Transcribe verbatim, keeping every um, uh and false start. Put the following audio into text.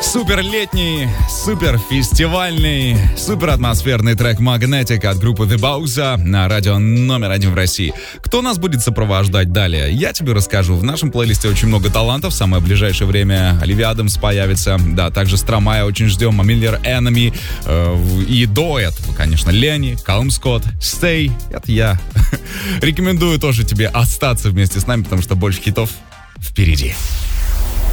Супер летний, супер фестивальный, супер атмосферный трек «Magnetic» от группы The Bowza на радио номер один в России. Кто нас будет сопровождать далее? Я тебе расскажу. В нашем плейлисте очень много талантов. В самое ближайшее время Оливия Адамс появится. Да, также Стромая очень ждем. Miller Enemy. Э, и до этого, конечно, Ленни, Калум Скотт, Stay. Это я. Рекомендую тоже тебе остаться вместе с нами, потому что больше хитов впереди.